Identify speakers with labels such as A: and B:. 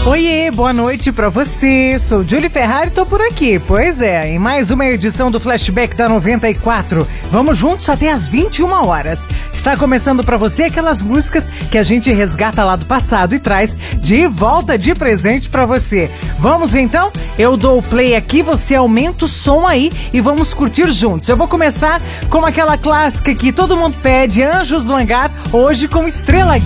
A: Oiê, boa noite pra você. Sou Julie Ferrari e tô por aqui. Pois é, em mais uma edição do Flashback da 94. Vamos juntos até às 21 horas. Está começando pra você aquelas músicas que a gente resgata lá do passado e traz de volta de presente pra você. Vamos então? Eu dou o play aqui, você aumenta o som aí e vamos curtir juntos. Eu vou começar com aquela clássica que todo mundo pede, Anjos do Hangar, hoje com Estrela